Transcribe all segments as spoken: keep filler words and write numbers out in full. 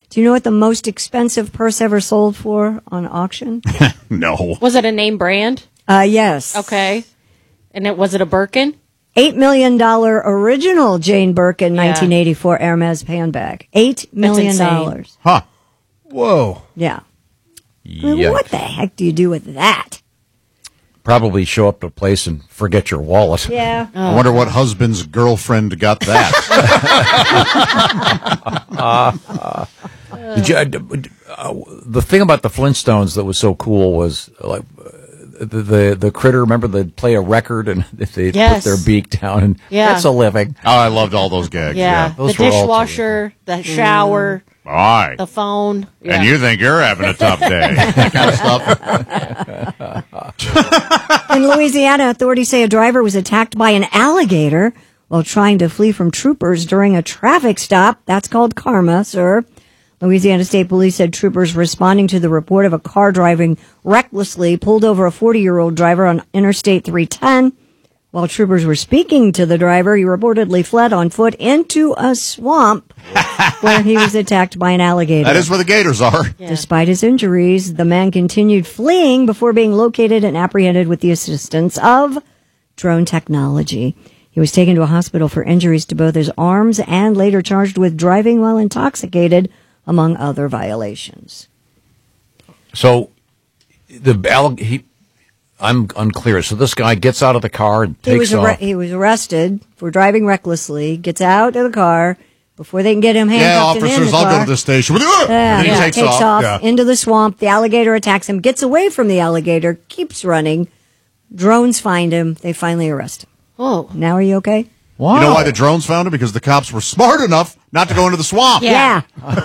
Do you know what the most expensive purse ever sold for on auction? No. Was it a name brand? Uh, yes. Okay. And it was it a Birkin? Eight million dollar original Jane Birkin nineteen eighty-four Hermes handbag. Eight million dollars. Huh. Whoa. Yeah. I mean, Yuck. what the heck do you do with that? Probably show up to a place and forget your wallet. Yeah. I wonder what husband's girlfriend got that. Did you, uh, uh, the thing about the Flintstones that was so cool was like uh, the, the the critter. Remember, they'd play a record and they Yes. put their beak down, and Yeah. that's a living. Oh, I loved all those gags. Yeah. Yeah. those The were all dishwasher, the shower, All right. the phone. Yeah. And you think you're having a tough day. That kind of stuff. In Louisiana, authorities say a driver was attacked by an alligator while trying to flee from troopers during a traffic stop. That's called karma, sir. Louisiana State Police said troopers responding to the report of a car driving recklessly pulled over a forty-year-old driver on Interstate three ten. While troopers were speaking to the driver, he reportedly fled on foot into a swamp where he was attacked by an alligator. That is where the gators are. Yeah. Despite his injuries, the man continued fleeing before being located and apprehended with the assistance of drone technology. He was taken to a hospital for injuries to both his arms and later charged with driving while intoxicated, among other violations. So the all- he, I'm unclear. So this guy gets out of the car and He takes was, off. arre- he was arrested for driving recklessly, gets out of the car before they can get him Yeah, handcuffed and in officers, the I'll car. go to the station. Yeah, And then he yeah, takes, off. Yeah. into the swamp. The alligator attacks him, gets away from the alligator, keeps running. Drones find him. They finally arrest him. Oh. Now are you okay? Wow. You know why the drones found him? Because the cops were smart enough not to go into the swamp. Yeah.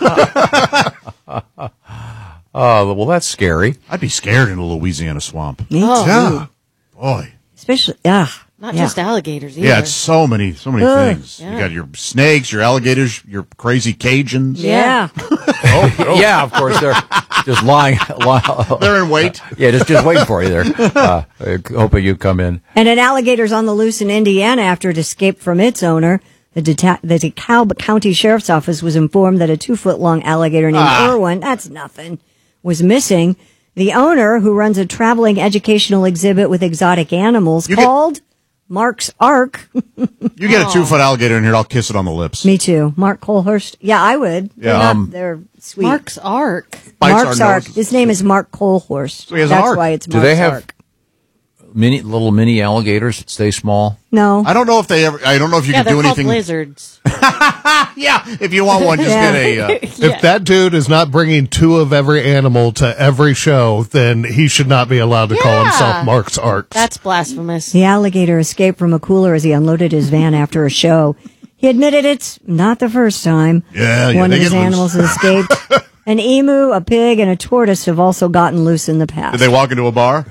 Oh, well, that's scary. I'd be scared in a Louisiana swamp. Me Oh. too. Yeah. Boy. Especially, ah. Not yeah. just alligators either. Yeah, it's so many, so many Ugh. things. Yeah. You got your snakes, your alligators, your crazy Cajuns. Yeah. Yeah, of course they're just lying. lying They're in wait. yeah, just just waiting for you there, uh, hoping you come in. And an alligator's on the loose in Indiana after it escaped from its owner. The, Deta- the DeKalb County Sheriff's Office was informed that a two-foot-long alligator named Ah. Irwin, that's nothing, was missing. The owner, who runs a traveling educational exhibit with exotic animals You get- called Mark's Ark. You get a two foot alligator in here, I'll kiss it on the lips. Me too. Mark Colhurst. Yeah, I would. They're, Yeah, not- um, they're sweet. Mark's Ark. Bites Mark's our Ark. noses. His name is Mark Colhurst. So he has an That's ark. why it's Do Mark's they have- Ark. Mini little mini alligators that stay small. No. I don't know if they ever, I don't know if you Yeah, can they're do called anything. lizards. Yeah, if you want one, just Yeah. get a. Uh, If that dude is not bringing two of every animal to every show, then he should not be allowed to call Yeah. himself Mark's Arks. That's blasphemous. The alligator escaped from a cooler as he unloaded his van after a show. He admitted it's not the first time Yeah, yeah, one they of his get loose. animals has escaped. An emu, a pig, and a tortoise have also gotten loose in the past. did they walk into a bar?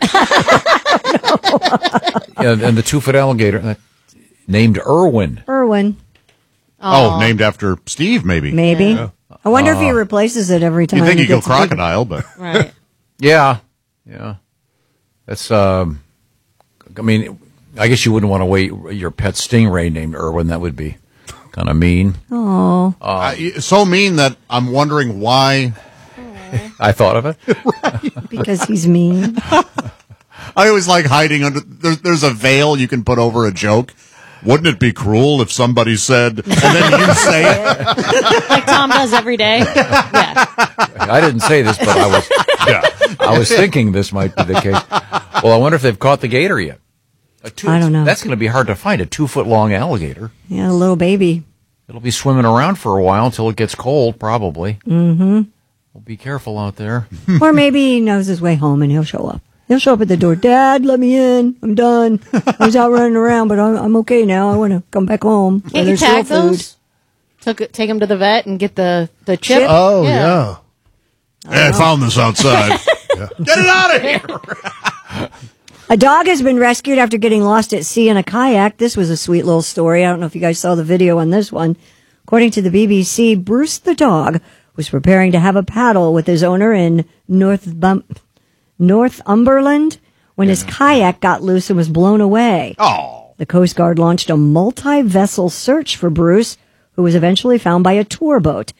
Yeah, and the two foot alligator uh, named Irwin. Irwin, Oh, named after Steve, maybe. maybe. I wonder if he replaces it every time. You think he he'd go gets a big- crocodile, but Right. Yeah, yeah. That's um. I mean, I guess you wouldn't want to wait your pet stingray named Irwin. That would be kind of mean. Oh, uh, it's so mean that I'm wondering why. I thought of it. because he's mean. I always like hiding under. There's, there's a veil you can put over a joke. Wouldn't it be cruel if somebody said, and then you say it? Like Tom does every day. Yeah. I didn't say this, but I was. Yeah. I was thinking this might be the case. Well, I wonder if they've caught the gator yet. A two, I don't know. That's going to be hard to find. A two foot long alligator. Yeah, a little baby. It'll be swimming around for a while until it gets cold, probably. Mm-hmm. Well, be careful out there. Or maybe he knows his way home and he'll show up. He'll show up at the door. Dad, let me in. I'm done. I was out running around, but I'm, I'm okay now. I want to come back home. where Can't you there's tag real food. those? Took, take them to the vet and get the, the chip. Chip? Oh, Yeah. yeah. Hey, I found this outside. Get it out of here. A dog has been rescued after getting lost at sea in a kayak. This was a sweet little story. I don't know if you guys saw the video on this one. According to the B B C, Bruce the dog was preparing to have a paddle with his owner in North Bum- Northumberland when his kayak got loose and was blown away. Oh. The Coast Guard launched a multi-vessel search for Bruce, who was eventually found by a tour boat.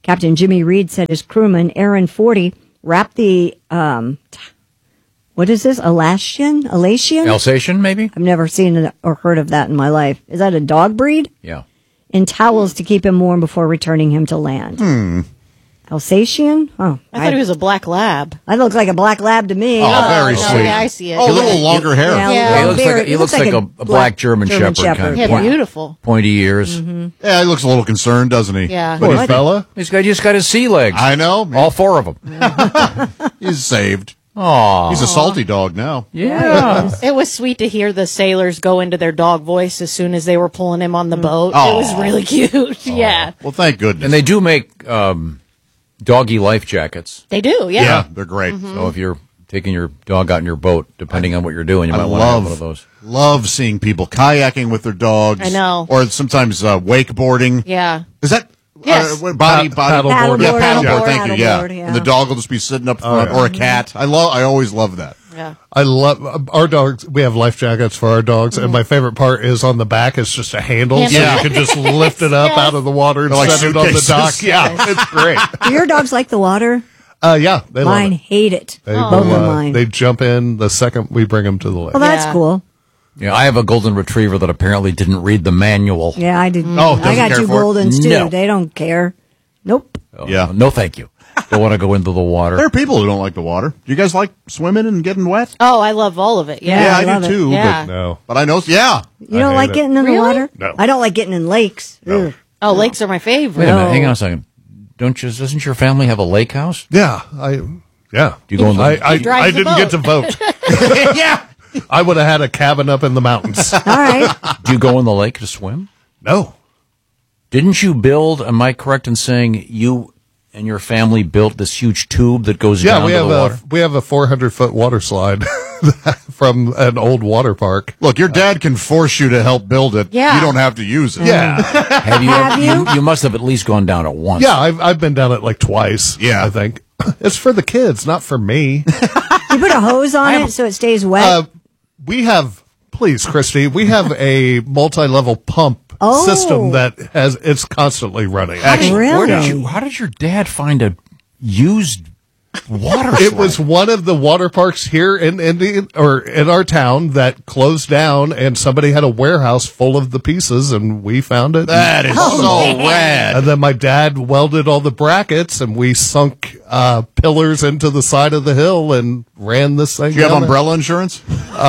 Captain Jimmy Reed said his crewman, Aaron forty, wrapped the, um, what is this, Alsatian? Alsatian? Alsatian, maybe? I've never seen it or heard of that in my life. Is that a dog breed? Yeah. In towels to keep him warm before returning him to land. Hmm. Alsatian? Oh, I thought he was a black lab. That looks like a black lab to me. Oh, very no, sweet. yeah, I see it. Oh, a little longer hair. Yeah, Yeah, he looks very- like a, he looks like a, a black German, German Shepherd, Shepherd. kind of Yeah, point- beautiful. pointy ears. Yeah, he looks a little concerned, doesn't he? Yeah. Poor What? fella. He's got just got his sea legs. I know. All four of them. He's saved. Aw. He's a salty dog now. Yeah. It was sweet to hear the sailors go into their dog voice as soon as they were pulling him on the boat. Aw. It was really cute. Yeah. Well, thank goodness. And they do make um, doggy life jackets. They do, yeah. yeah, they're great. So if you're taking your dog out in your boat, depending on what you're doing, you I might want to have love one of those. love seeing people kayaking with their dogs. I know. Or sometimes uh, wakeboarding. Yeah. Is that Yes. uh, what- body Pa- body? paddleboard. Yeah, Paddleboard, paddleboard. paddleboard, Thank you. Yeah. paddleboard, yeah. And the dog will just be sitting up front, Oh, yeah. or a cat. I love. I always love that. Yeah. I love our dogs. We have life jackets for our dogs, and my favorite part is on the back. It's just a handle, Handle. so Yeah. you can just lift it up Yes. out of the water and They're like set it on the suitcases. dock. Yeah, it's great. Do your dogs like the water? Uh, yeah, they Mine love it. hate it. They, Both of uh, mine. they jump in the second we bring them to the lake. well, that's Yeah. cool. Yeah, I have a golden retriever that apparently didn't read the manual. Yeah, I did. Oh, I doesn't got care two for it? Goldens too. No. They don't care. Nope. Oh, Yeah. No, thank you. Don't want to go into the water. There are people who don't like the water. Do you guys like swimming and getting wet? Oh, I love all of it. Yeah. Yeah, I I, love do it. too. Yeah. No, But, but I know. Yeah. You don't hate like it. getting in the Really? water? No. I don't like getting in lakes. Ugh. Oh, lakes are my favorite. Wait a minute. No. Hang on a second. Don't you? Doesn't your family have a lake house? yeah, I yeah. Do you go in the? I I, drives I the didn't get to vote. yeah. I would have had a cabin up in the mountains. All right. do you go in the lake to swim? No, Didn't you build? Am I correct in saying you and your family built this huge tube that goes yeah, down we to have the a water? we have a four hundred foot water slide from an old water park. Look, your dad can force you to help build it. Yeah. You don't have to use it. Yeah, Have you? Have you? you? you must have at least gone down it once. yeah. I've I've been down it like twice. Yeah. I think it's for the kids, not for me. You put a hose on it so it stays wet. Uh, we have, please, Christy, we have a multi-level pump Oh. system that has it's constantly running. Actually, Where did Really? you? How did your dad find a used water? It slide? was one of the water parks here in Indian or in our town that closed down, and somebody had a warehouse full of the pieces, and we found it. That is so rad. And then my dad welded all the brackets, and we sunk uh, pillars into the side of the hill and ran this thing. Do you have down there. umbrella insurance?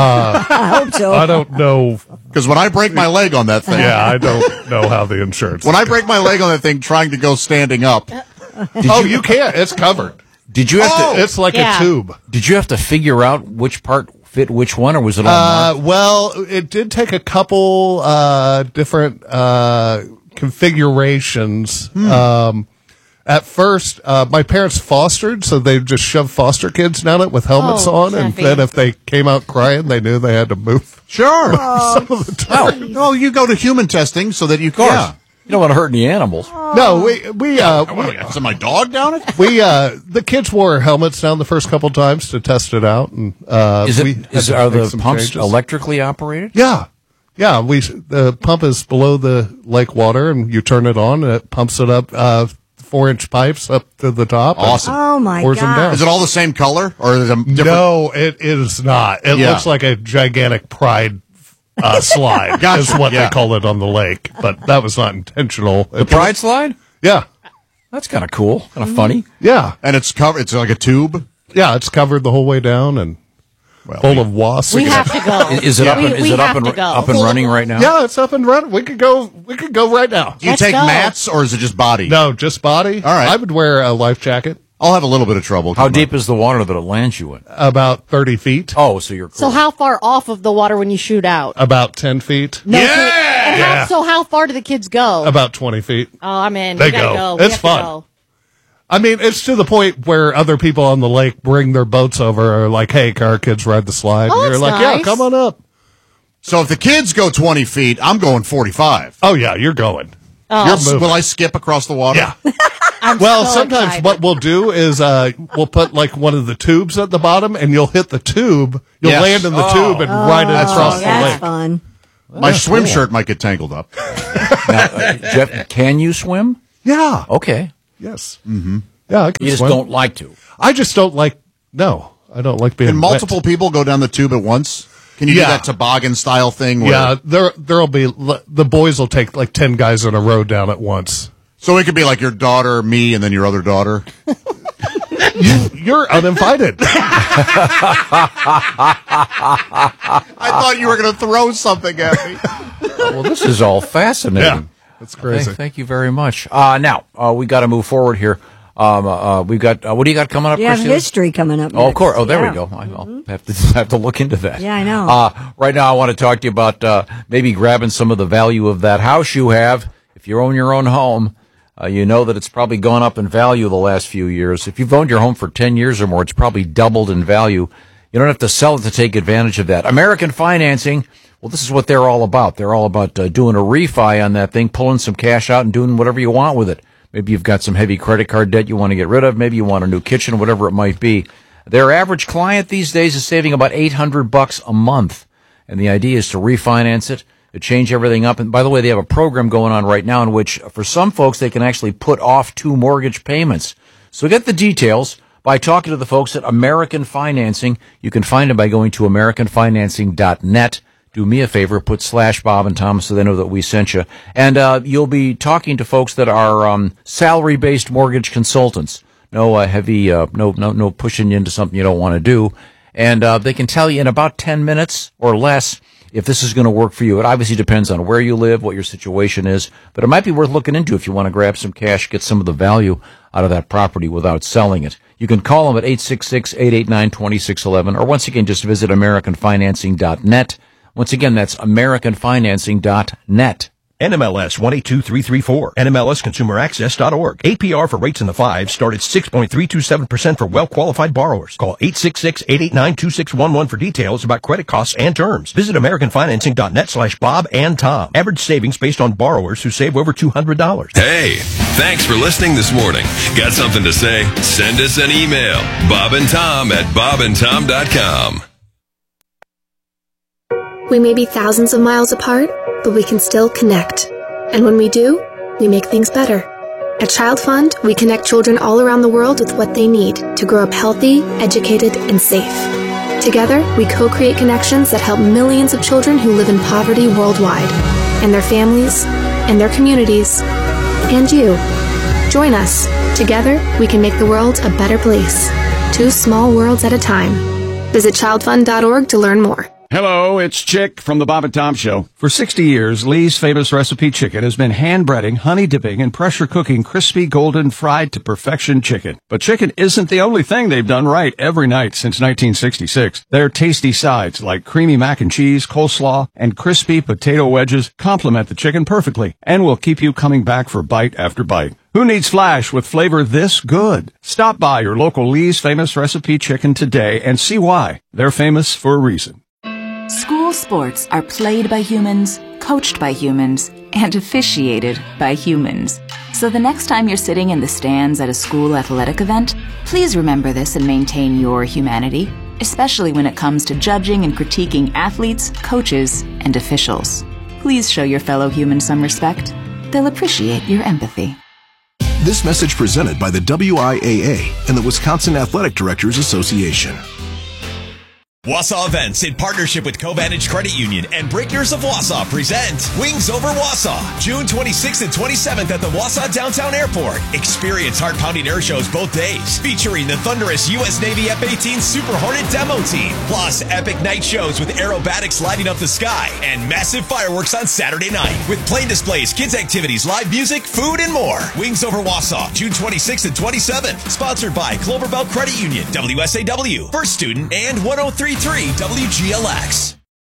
I hope so. I don't know. Because when I break my leg on that thing, Yeah, I don't know how the insurance. when I break my leg on that thing trying to go standing up, oh, you can't. It's covered. Did you have Oh! to? It's like Yeah. a tube. Did you have to figure out which part fit which one, or was it all Uh, marked? well, it did take a couple uh, different uh, configurations. Um, at first, uh, my parents fostered, so they just shoved foster kids down it with helmets Oh, on, and Jeffy. then if they came out crying, they knew they had to move. sure. Some of the time. Oh, you go to human testing so that you Of course. Yeah. You don't want to hurt any animals. No, we we uh, What, is my dog down it? we uh, the kids wore helmets down the first couple times to test it out, and uh, Is we it? had Is to are make the some pumps changes. electrically operated? Yeah. Yeah, we the pump is below the lake water, and you turn it on, and it pumps it up uh, four inch pipes up to the top. and Awesome. Oh, my pours them God. down. Is it all the same color, or is it different? No, it is not. It Yeah. looks like a gigantic pride uh, slide. Gotcha. Is what Yeah. they call it on the lake, but that was not intentional. The Pride slide? Yeah, That's kind of cool. Kind of funny. yeah, And it's covered. It's like a tube. yeah. It's covered the whole way down and Well, full we- of wasps. We have to go. Is, is it up? We, And, is we it up have and to go. up and running right now? Yeah, it's up and running. We could go. We could go right now. Do you Let's take go. mats, or is it just body? No, just body. All right. I would wear a life jacket I'll have a little bit of trouble. How deep is the water that it lands you in? about thirty feet, Oh, so you're. So cool. how far off of the water when you shoot out? about ten feet, No, Yeah! so- and how, so how far do the kids go? about twenty feet. oh, I'm in. They we gotta go. go. We It's have to fun. go. I mean, it's to the point where other people on the lake bring their boats over, or like, "Hey, can our kids ride the slide?" Oh, and you're that's like, "Yeah, nice. come on up." So if the kids go twenty feet, I'm going forty-five. Oh yeah, you're going. Oh. You're S- moving. Will I skip across the water? Yeah. I'm Well, so sometimes excited. what we'll do is uh, we'll put like one of the tubes at the bottom, and you'll hit the tube. You'll Yes. land in the Oh. tube and ride it That's across fun. the That's lake. fun. My swim shirt might get tangled up. Now, uh, Jeff, can you swim? Yeah. Okay. Yes. Mm-hmm. Yeah, I can You just swim. don't like to. I just don't like. No, I don't like being. Can multiple wet. people go down the tube at once? Can you Yeah. do that toboggan style thing? Where, Yeah, there there'll be the boys will take like ten guys in a row down at once. So it could be like your daughter, me, and then your other daughter. You, you're uninvited. I thought you were going to throw something at me. Well, this is all fascinating. Yeah, that's crazy. Thank, thank you very much. Uh, now, uh, we got to move forward here. Um, uh, we've got, uh, what do you got coming up, You have Christina? history coming up. Oh, of next. course. Oh, there Yeah. we go. I- I'll have to have to look into that. Yeah, I know. Uh, right now, I want to talk to you about uh, maybe grabbing some of the value of that house you have. If you own your own home, uh, you know that it's probably gone up in value the last few years. If you've owned your home for ten years or more, it's probably doubled in value. You don't have to sell it to take advantage of that. American Financing, well, this is what they're all about. They're all about uh, doing a refi on that thing, pulling some cash out and doing whatever you want with it. Maybe you've got some heavy credit card debt you want to get rid of. Maybe you want a new kitchen, whatever it might be. Their average client these days is saving about eight hundred bucks a month. And the idea is to refinance it, to change everything up. And by the way, they have a program going on right now in which for some folks, they can actually put off two mortgage payments. So get the details by talking to the folks at American Financing. You can find them by going to american financing dot net. Do me a favor, put slash Bob and Tom so they know that we sent you. And uh, you'll be talking to folks that are um, salary-based mortgage consultants. No uh, heavy, uh, no, no, no pushing you into something you don't want to do. And uh, they can tell you in about ten minutes or less if this is going to work for you. It obviously depends on where you live, what your situation is, but it might be worth looking into if you want to grab some cash, get some of the value out of that property without selling it. You can call them at eight six six, eight eight nine, two six one one, or once again, just visit american financing dot net. Once again, that's american financing dot net. N M L S one eight two three three four. N M L S consumer access dot org. A P R for rates in the fives start at six point three two seven percent for well-qualified borrowers. Call eight six six, eight eight nine, two six one one for details about credit costs and terms. Visit american financing dot net slash Bob and Tom. Average savings based on borrowers who save over two hundred dollars. Hey, thanks for listening this morning. Got something to say? Send us an email. Bob and Tom at bob and tom dot com. We may be thousands of miles apart, but we can still connect. And when we do, we make things better. At Child Fund, we connect children all around the world with what they need to grow up healthy, educated, and safe. Together, we co-create connections that help millions of children who live in poverty worldwide, and their families, and their communities, and you. Join us. Together, we can make the world a better place. Two small worlds at a time. Visit child fund dot org to learn more. Hello, it's Chick from the Bob and Tom Show. For sixty years, Lee's Famous Recipe Chicken has been hand-breading, honey-dipping, and pressure-cooking crispy, golden, fried to perfection chicken. But chicken isn't the only thing they've done right every night since nineteen sixty-six. Their tasty sides, like creamy mac and cheese, coleslaw, and crispy potato wedges, complement the chicken perfectly and will keep you coming back for bite after bite. Who needs flash with flavor this good? Stop by your local Lee's Famous Recipe Chicken today and see why. They're famous for a reason. School sports are played by humans, coached by humans, and officiated by humans. So the next time you're sitting in the stands at a school athletic event, please remember this and maintain your humanity, especially when it comes to judging and critiquing athletes, coaches, and officials. Please show your fellow humans some respect. They'll appreciate your empathy. This message presented by the W I A A and the Wisconsin Athletic Directors Association. Wausau Events, in partnership with Covantage Credit Union and Breakers of Wausau, present Wings Over Wausau, June twenty-sixth and twenty-seventh at the Wausau Downtown Airport. Experience heart-pounding air shows both days, featuring the thunderous U S Navy F eighteen Super Hornet demo team, plus epic night shows with aerobatics lighting up the sky, and massive fireworks on Saturday night, with plane displays, kids activities, live music, food, and more. Wings Over Wausau, June twenty-sixth and twenty-seventh, sponsored by Cloverbelt Credit Union, W S A W, First Student, and one oh three point three W G L X.